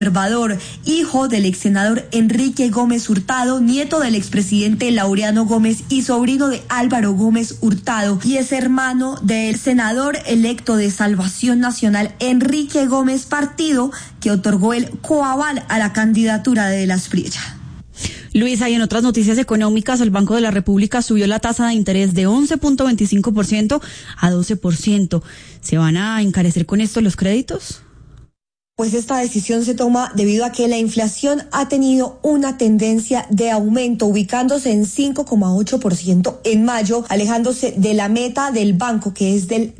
Conservador, hijo del ex senador Enrique Gómez Hurtado, nieto del expresidente Laureano Gómez y sobrino de Álvaro Gómez Hurtado, y es hermano del senador electo de Salvación Nacional Enrique Gómez, partido que otorgó el coaval a la candidatura de las Asprilla. Luisa, y en otras noticias económicas, el Banco de la República subió la tasa de interés de 11.25% a 12%. ¿Se van a encarecer con esto los créditos? Pues esta decisión se toma debido a que la inflación ha tenido una tendencia de aumento, ubicándose en 5,8% en mayo, alejándose de la meta del banco, que es del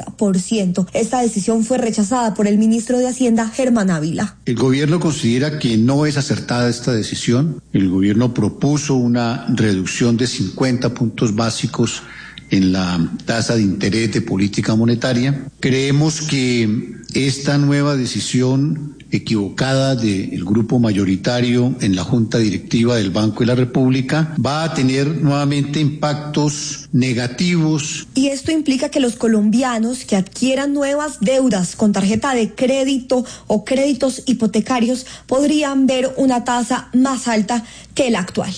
3%. Esta decisión fue rechazada por el ministro de Hacienda, Germán Ávila. El gobierno considera que no es acertada esta decisión. El gobierno propuso una reducción de 50 puntos básicos en la tasa de interés de política monetaria. Creemos que esta nueva decisión equivocada del grupo mayoritario en la Junta Directiva del Banco de la República va a tener nuevamente impactos negativos. Y esto implica que los colombianos que adquieran nuevas deudas con tarjeta de crédito o créditos hipotecarios podrían ver una tasa más alta que la actual.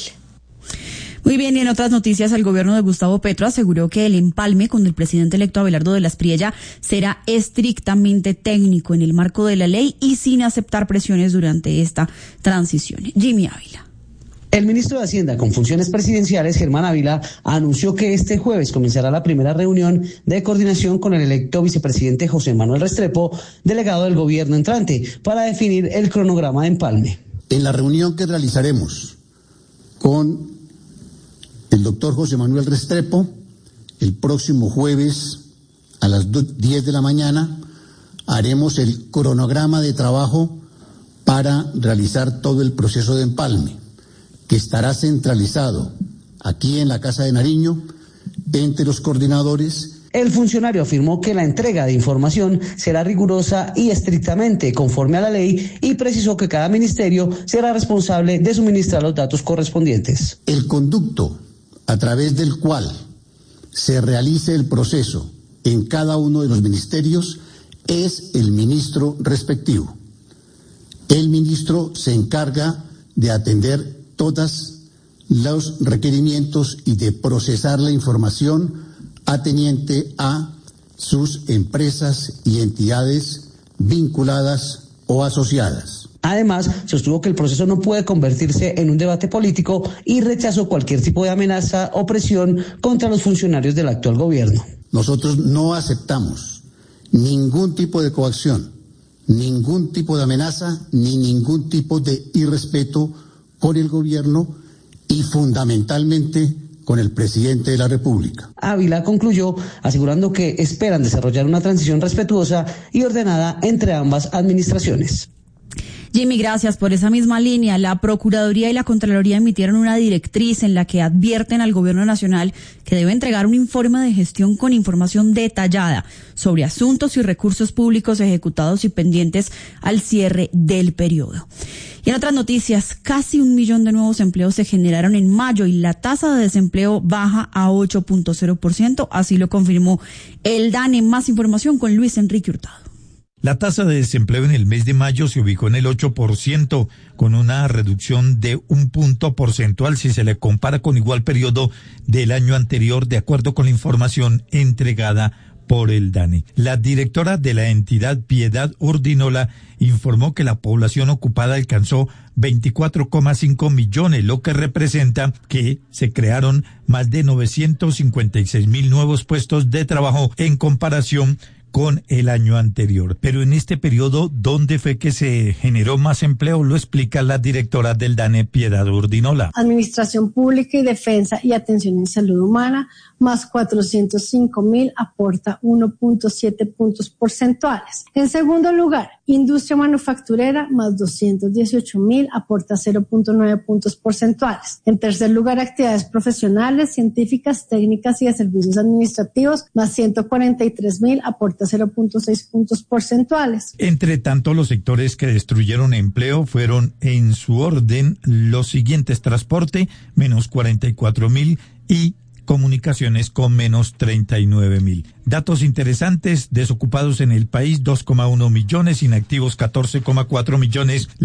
Muy bien, y en otras noticias, el gobierno de Gustavo Petro aseguró que el empalme con el presidente electo Abelardo de la Asprilla será estrictamente técnico en el marco de la ley y sin aceptar presiones durante esta transición. Jimmy Ávila. El ministro de Hacienda con funciones presidenciales, Germán Ávila, anunció que este jueves comenzará la primera reunión de coordinación con el electo vicepresidente José Manuel Restrepo, delegado del gobierno entrante, para definir el cronograma de empalme. En la reunión que realizaremos con el doctor José Manuel Restrepo, el próximo jueves a las 10 de la mañana, haremos el cronograma de trabajo para realizar todo el proceso de empalme, que estará centralizado aquí en la Casa de Nariño, entre los coordinadores. El funcionario afirmó que la entrega de información será rigurosa y estrictamente conforme a la ley y precisó que cada ministerio será responsable de suministrar los datos correspondientes. El conducto a través del cual se realice el proceso en cada uno de los ministerios es el ministro respectivo. El ministro se encarga de atender todos los requerimientos y de procesar la información ateniente a sus empresas y entidades vinculadas o asociadas. Además, sostuvo que el proceso no puede convertirse en un debate político y rechazó cualquier tipo de amenaza o presión contra los funcionarios del actual gobierno. Nosotros no aceptamos ningún tipo de coacción, ningún tipo de amenaza, ni ningún tipo de irrespeto con el gobierno y fundamentalmente con el presidente de la República. Ávila concluyó asegurando que esperan desarrollar una transición respetuosa y ordenada entre ambas administraciones. Jimmy, gracias por esa misma línea. La Procuraduría y la Contraloría emitieron una directriz en la que advierten al Gobierno Nacional que debe entregar un informe de gestión con información detallada sobre asuntos y recursos públicos ejecutados y pendientes al cierre del periodo. Y en otras noticias, casi 1 millón de nuevos empleos se generaron en mayo y la tasa de desempleo baja a 8.0%, así lo confirmó el DANE. Más información con Luis Enrique Hurtado. La tasa de desempleo en el mes de mayo se ubicó en el 8%, con una reducción de 1 punto porcentual si se le compara con igual periodo del año anterior, de acuerdo con la información entregada por el DANE. La directora de la entidad, Piedad Urdinola, informó que la población ocupada alcanzó 24,5 millones, lo que representa que se crearon más de 956,000 nuevos puestos de trabajo en comparación con el año anterior. Pero en este periodo, ¿dónde fue que se generó más empleo? Lo explica la directora del DANE, Piedad Urdinola. Administración Pública y Defensa y Atención en Salud Humana, más 405,000, aporta 1.7 puntos porcentuales. En segundo lugar, Industria Manufacturera, más 218,000, aporta 0.9 puntos porcentuales. En tercer lugar, Actividades Profesionales, Científicas, Técnicas y de Servicios Administrativos, más 143,000, aporta 0.6 puntos porcentuales. Entre tanto, los sectores que destruyeron empleo fueron en su orden los siguientes: transporte, menos 44,000, y comunicaciones con menos 39.000. Datos interesantes: desocupados en el país 2,1 millones, inactivos 14,4 millones.